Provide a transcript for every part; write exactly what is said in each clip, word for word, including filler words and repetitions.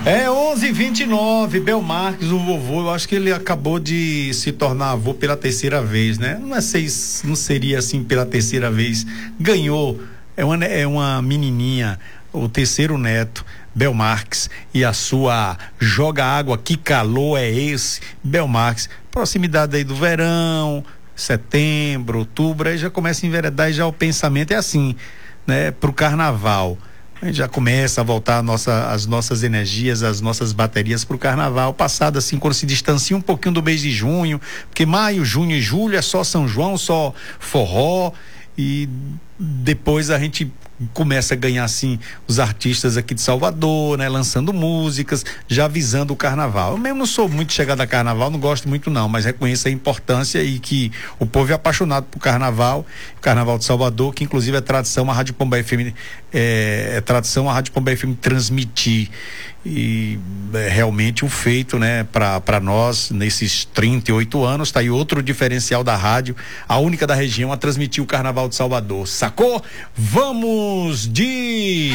É onze e vinte e nove, Belmarques, o vovô, eu acho que ele acabou de se tornar avô pela terceira vez, né? Não, é seis, não seria assim pela terceira vez. Ganhou, é uma, é uma menininha, o terceiro neto, Belmarques, e a sua joga água, que calor é esse? Belmarques, proximidade aí do verão, setembro, outubro, aí já começa a enveredar e já o pensamento é assim, né? Pro carnaval. A gente já começa a voltar a nossa, as nossas energias, as nossas baterias para o carnaval. Passado assim, quando se distancia um pouquinho do mês de junho, porque maio, junho e julho é só São João, só forró, e depois a gente começa a ganhar assim os artistas aqui de Salvador, né, lançando músicas, já visando o carnaval. Eu mesmo não sou muito chegado a carnaval, não gosto muito não, mas reconheço a importância e que o povo é apaixonado por carnaval, o carnaval de Salvador, que inclusive é tradição a Rádio Pomba F M, é, é tradição a Rádio Pomba F M transmitir, e é realmente um feito, né, para para nós nesses trinta e oito anos. Tá aí outro diferencial da rádio, a única da região a transmitir o carnaval de Salvador, sacou? Vamos de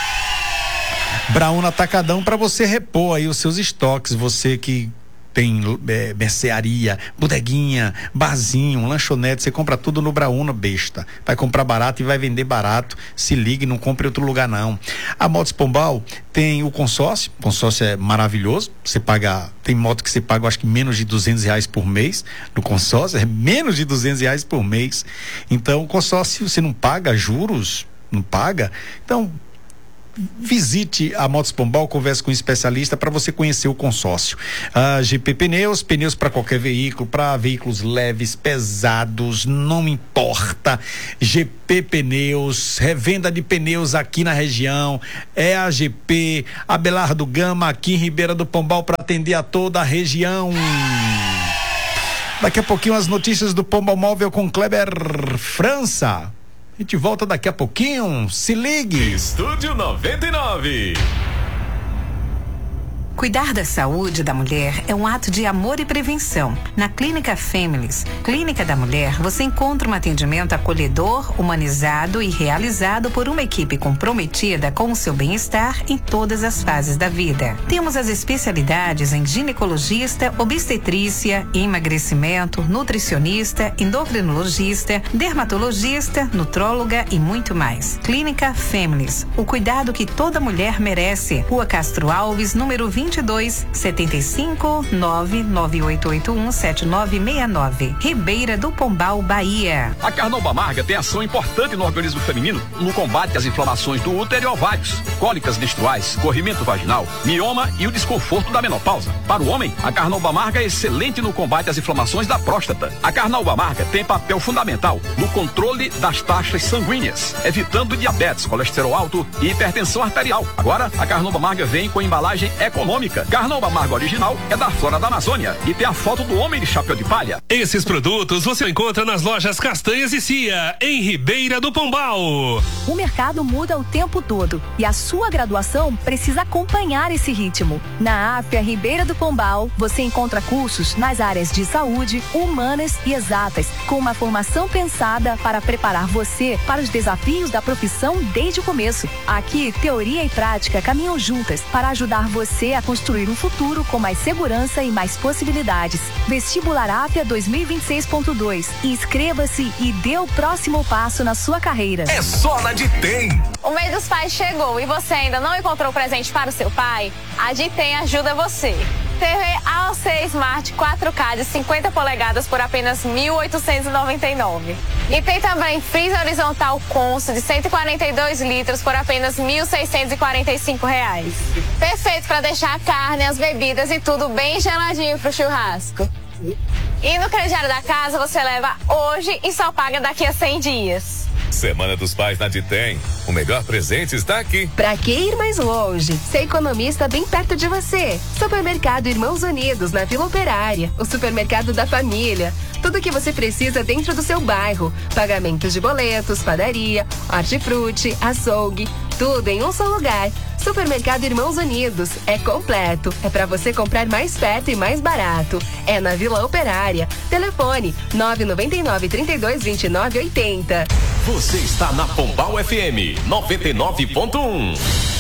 Brauna Atacadão para você repor aí os seus estoques, você que tem é, mercearia, bodeguinha, barzinho, lanchonete, você compra tudo no Brauna, besta. Vai comprar barato e vai vender barato. Se ligue, não compre em outro lugar não. A Motos Pombal tem o consórcio, o consórcio é maravilhoso, você paga, tem moto que você paga, acho que menos de duzentos reais por mês no consórcio, é menos de duzentos reais por mês. Então o consórcio você não paga juros, não paga, então visite a Motos Pombal, converse com um especialista para você conhecer o consórcio. A G P Pneus, pneus para qualquer veículo, para veículos leves, pesados, não importa. G P Pneus, revenda de pneus aqui na região, é a G P, Abelardo Gama, aqui em Ribeira do Pombal, para atender a toda a região. Daqui a pouquinho as notícias do Pombal Móvel com Kleber França. A gente volta daqui a pouquinho, se ligue. Estúdio noventa e nove. Cuidar da saúde da mulher é um ato de amor e prevenção. Na Clínica Families, Clínica da Mulher, você encontra um atendimento acolhedor, humanizado e realizado por uma equipe comprometida com o seu bem-estar em todas as fases da vida. Temos as especialidades em ginecologista, obstetrícia, emagrecimento, nutricionista, endocrinologista, dermatologista, nutróloga e muito mais. Clínica Families, o cuidado que toda mulher merece. Rua Castro Alves, número vinte e dois, setenta e cinco, nove nove oito oito um sete nove seis nove. Ribeira do Pombal, Bahia. A Carnauba Amarga tem ação importante no organismo feminino no combate às inflamações do útero e ovários, cólicas menstruais, corrimento vaginal, mioma e o desconforto da menopausa. Para o homem, a Carnauba Amarga é excelente no combate às inflamações da próstata. A Carnauba Amarga tem papel fundamental no controle das taxas sanguíneas, evitando diabetes, colesterol alto e hipertensão arterial. Agora, a Carnauba Amarga vem com embalagem econômica. Carnauba Amarga original é da Flora da Amazônia e tem a foto do homem de chapéu de palha. Esses produtos você encontra nas lojas Castanhas e Cia, em Ribeira do Pombal. O mercado muda o tempo todo e a sua graduação precisa acompanhar esse ritmo. Na Áfia Ribeira do Pombal, você encontra cursos nas áreas de saúde, humanas e exatas, com uma formação pensada para preparar você para os desafios da profissão desde o começo. Aqui, teoria e prática caminham juntas para ajudar você a construir um futuro com mais segurança e mais possibilidades. Vestibular Áfia dois mil e vinte e seis ponto dois. Inscreva-se e dê o próximo passo na sua carreira. É só na Ditem. O mês dos pais chegou e você ainda não encontrou presente para o seu pai? A Ditem ajuda você. T V A O C Smart quatro K de cinquenta polegadas por apenas mil oitocentos e noventa e nove. E tem também freezer horizontal Consul de cento e quarenta e dois litros por apenas mil seiscentos e quarenta e cinco reais. Perfeito para deixar a carne, as bebidas e tudo bem geladinho pro churrasco. E no crediário da casa você leva hoje e só paga daqui a cem dias. Semana dos Pais na Ditem. O melhor presente está aqui. Pra que ir mais longe? Ser economista bem perto de você. Supermercado Irmãos Unidos, na Vila Operária. O supermercado da família. Tudo o que você precisa dentro do seu bairro. Pagamentos de boletos, padaria, hortifruti, açougue. Tudo em um só lugar. Supermercado Irmãos Unidos. É completo. É pra você comprar mais perto e mais barato. É na Vila Operária. Telefone nove nove nove, trinta e dois, vinte e nove, oitenta. Você está na Pombal F M noventa e nove ponto um.